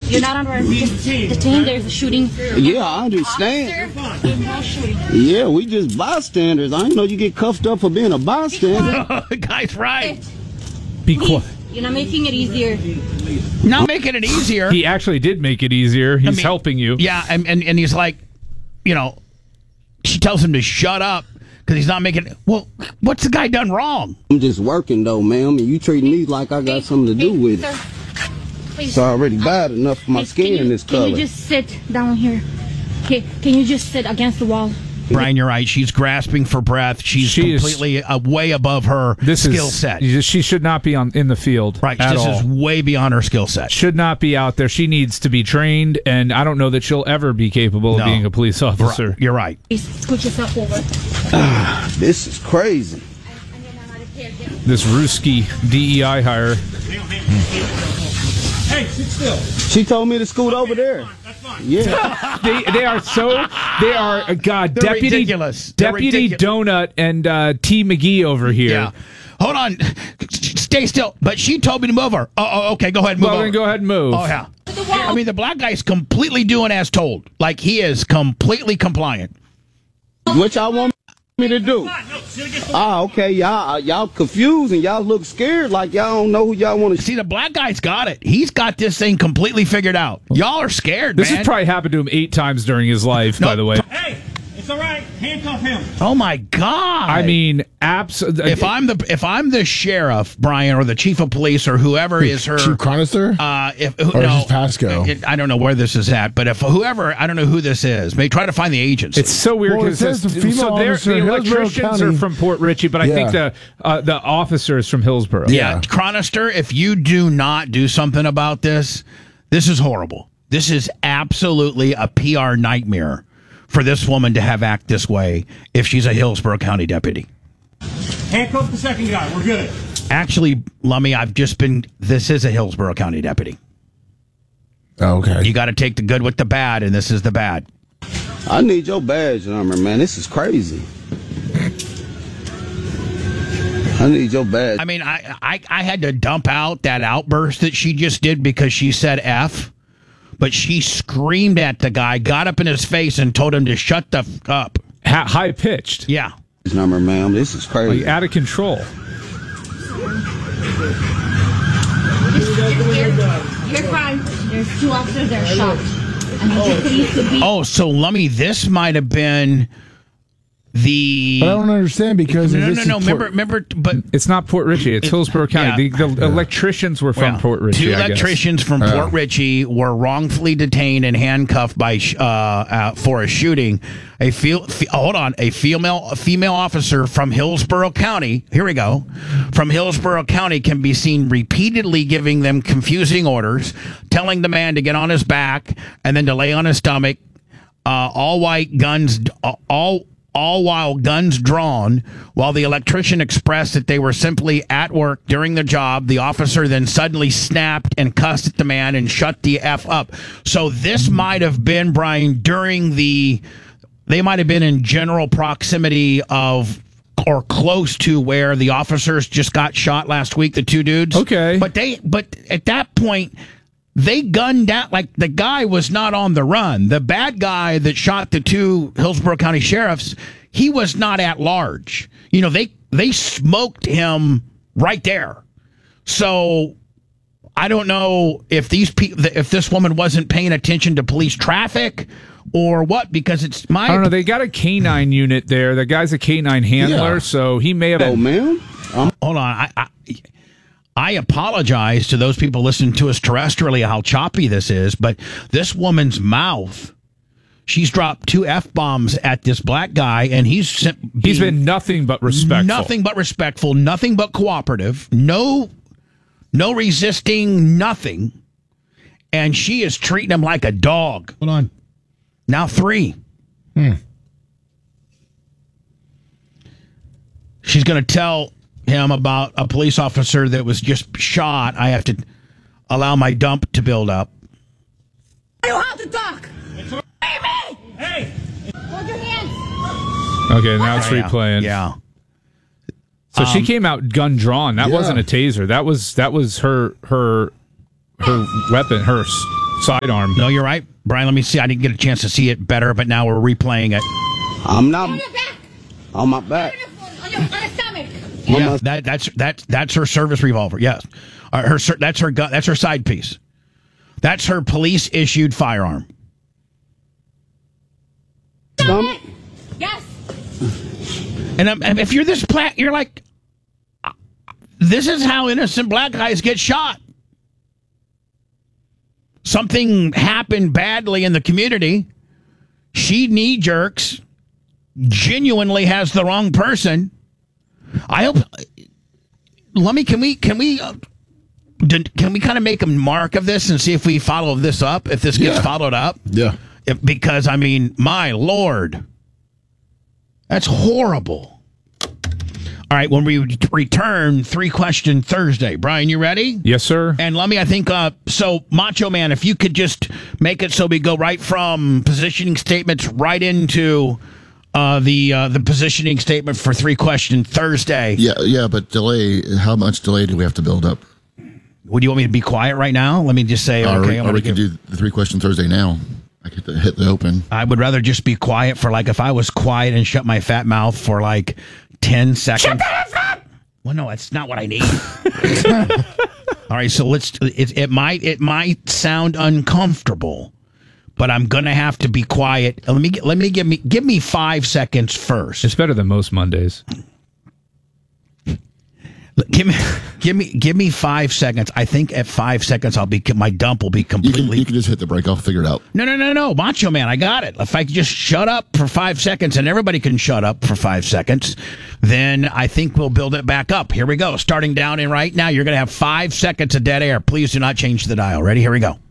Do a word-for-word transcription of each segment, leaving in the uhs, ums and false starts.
You're not under arrest. Detained. There's a shooting. Yeah, I understand. Yeah, we just bystanders. I didn't know you get cuffed up for being a bystander. The guy's right. Be quiet. You're not making it easier. Not making it easier. He actually did make it easier. He's I mean, helping you. Yeah, and, and, and he's like, you know, she tells him to shut up because he's not making it. Well, what's the guy done wrong? I'm just working, though, ma'am, and you treating me like I got hey, something to hey, do with sir. it. Please. It's already bad enough for my hey, skin you, this color. Can you just sit down here? Okay, can you just sit against the wall? Brian, you're right. She's grasping for breath. She's she completely is, uh, way above her this skill is, set. She should not be on in the field. Right. At this all. is way beyond her skill set. Should not be out there. She needs to be trained, and I don't know that she'll ever be capable no. of being a police officer. Right. You're right. Scoot yourself over. This is crazy. This Ruski D E I hire. Hey, sit still. She told me to scoot over there. That's fine. Yeah. they they are so they are uh, God They're deputy ridiculous. Deputy They're Donut and uh, T McGee over here. Yeah. Hold on. Stay still. But she told me to move her. Oh, oh okay. Go ahead and move well, over. then go ahead and move. Oh, yeah. I mean, the black guy's completely doing as told. Like, he is completely compliant. What y'all want me to do? Ah, okay. Y'all, y'all confused and y'all look scared like y'all don't know who y'all want to see. The black guy's got it. He's got this thing completely figured out. Y'all are scared, This man. has probably happened to him eight times during his life, no. by the way. Hey, it's all right. Handcuff him. Oh, my God. I mean, absolutely. If I'm the if I'm the sheriff, Brian, or the chief of police, or whoever is her... Chief Chronister? Uh, if, who, or no, is Pasco? It, I don't know where this is at, but if whoever... I don't know who this is. May try to find the agency. It's so weird. Well, it says the female so officer the in Hillsborough electricians County. are from Port Richey, but I Yeah. think the uh, the officer is from Hillsborough. Yeah, yeah. Chronister, if you do not do something about this, this is horrible. This is absolutely a P R nightmare for this woman to have act this way if she's a Hillsborough County deputy. Handcuff the second guy. We're good. Actually, Lummy, I've just been... This is a Hillsborough County deputy. Oh, okay. You got to take the good with the bad, and this is the bad. I need your badge number, man. This is crazy. I need your badge. I mean, I, I, I had to dump out that outburst that she just did because she said F, but she screamed at the guy, got up in his face, and told him to shut the f up. Ha- high pitched. Yeah. Number, ma'am. This is crazy. Like, out of control. You're fine. There's two officers that are shot. I need you police to be... Oh, so Lummy, this might have been the... But I don't understand because... No, no, this no, is no. Port- Remember, remember, but... It's not Port Richey. It's It- Hillsborough County. yeah. The, the electricians were from Well, Port Richey, Two I guess. electricians from Oh. Port Richey were wrongfully detained and handcuffed by sh- uh, uh, for a shooting. A fe- fe- hold on, a female a female officer from Hillsborough County. Here we go. From Hillsborough County can be seen repeatedly giving them confusing orders, telling the man to get on his back and then to lay on his stomach. Uh, all white guns, all. all while guns drawn. While the electrician expressed that they were simply at work during the job, the officer then suddenly snapped and cussed at the man and shut the F up. So this might have been, Brian, during the... They might have been in general proximity of or close to where the officers just got shot last week, the two dudes. Okay. But they, but at that point... They gunned down, like the guy was not on the run. The bad guy that shot the two Hillsborough County sheriffs, he was not at large. You know, they they smoked him right there. So I don't know if these people, if this woman wasn't paying attention to police traffic or what, because it's my. I don't know. They got a canine unit there. The guy's a canine handler, Yeah. so he may have. Oh, ma'am? Um, Hold on. I, I I apologize to those people listening to us terrestrially how choppy this is, but this woman's mouth, she's dropped two F-bombs at this black guy, and he's He's been nothing but respectful. Nothing but respectful, nothing but cooperative, no, no resisting, nothing. And she is treating him like a dog. Hold on. Now three. Hmm. She's going to tell him about a police officer that was just shot. I have to allow my dump to build up. You have to talk. Hey, Hey! hold your hands. Okay, now it's Yeah, replaying. Yeah. So she Um, came out gun drawn. That Yeah. wasn't a taser. That was that was her her her weapon, her s- Sidearm. No, you're right. Brian, let me see. I didn't get a chance to see it better, but now we're replaying it. I'm not On your back. on my back. On your, on your stomach. Yeah, that, that's that that's her service revolver. Yes, uh, her ser- that's her gun. That's her side piece. That's her police issued firearm. Stomach? Yes. And um, and if you're this black, you're like, this is how innocent black guys get shot. Something happened badly in the community. She knee jerks, genuinely has the wrong person. I hope. Let me. Can we? Can we? Uh, did, can we kind of make a mark of this and see if we follow this up? If this gets Yeah. followed up? Yeah. If, because I mean, my Lord, that's horrible. All right, when we return, three question Thursday. Brian, you ready? Yes, sir. And let me, I think, uh, so Macho Man, if you could just make it so we go right from positioning statements right into uh, the uh, the positioning statement for three question Thursday. Yeah, yeah, but delay. How much delay do we have to build up? Would you want me to be quiet right now? Let me just say, Or, okay. I'm or gonna we can give- do the three question Thursday now. I could hit the, hit the open. I would rather just be quiet for like, if I was quiet and shut my fat mouth for like ten seconds. Well, no, that's not what I need. All right, so let's. It, it might it might sound uncomfortable, but I'm gonna have to be quiet. Let me let me give me give me five seconds first. It's better than most Mondays. Give me give me give me five seconds. I think at five seconds I'll be my dump will be You can completely. you can just hit the break. I'll figure it out. No, no, no, no, Macho Man, I got it. If I could just shut up for five seconds and everybody can shut up for five seconds, then I think we'll build it back up. Here we go. Starting down and right now, you're going to have five seconds of dead air. Please do not change the dial. Ready? Here we go.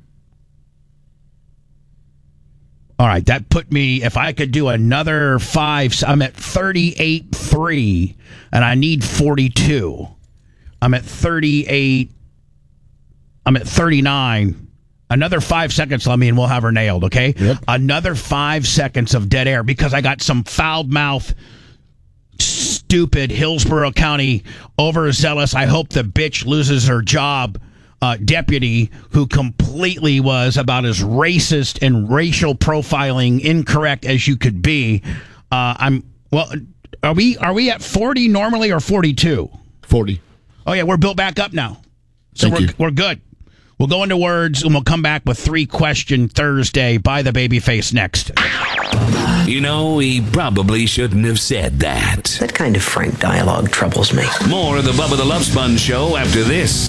All right, that put me, if I could do another five, I'm at thirty-eight three, and I need forty-two. I'm at thirty-eight, I'm at thirty-nine. Another five seconds, let me, and we'll have her nailed, okay? Yep. Another five seconds of dead air because I got some foul-mouthed, stupid Hillsborough County overzealous, I hope the bitch loses her job, uh, deputy who completely was about as racist and racial profiling incorrect as you could be. Uh, I'm, well, are we, are we at forty normally or forty-two? Forty. Oh, yeah, we're built back up now. So Thank we're, you. we're good. We'll go into words, and we'll come back with three question Thursday by the Babyface next. You know, he probably shouldn't have said that. That kind of frank dialogue troubles me. More of the Bubba the Love Sponge Show after this.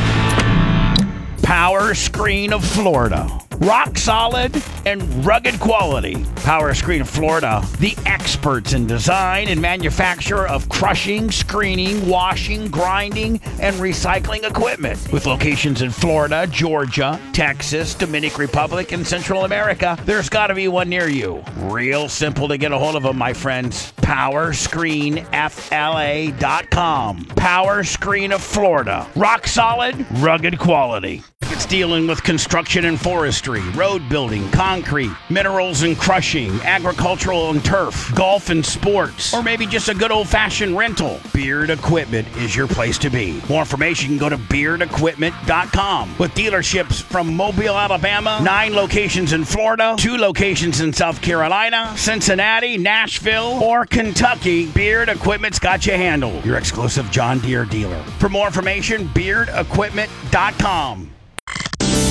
Power Screen of Florida. Rock solid and rugged quality. Power Screen of Florida, the experts in design and manufacture of crushing, screening, washing, grinding, and recycling equipment. With locations in Florida, Georgia, Texas, Dominican Republic, and Central America, there's got to be one near you. Real simple to get a hold of them, my friends. power screen f l a dot com. Power Screen of Florida. Rock solid, rugged quality. It's dealing with construction and forestry, road building, concrete, minerals and crushing, agricultural and turf, golf and sports, or maybe just a good old-fashioned rental. Beard Equipment is your place to be. More information, you can go to beard equipment dot com. With dealerships from Mobile, Alabama, nine locations in Florida, two locations in South Carolina, Cincinnati, Nashville, or Kentucky, Beard Equipment's got you handled. Your exclusive John Deere dealer. For more information, beard equipment dot com.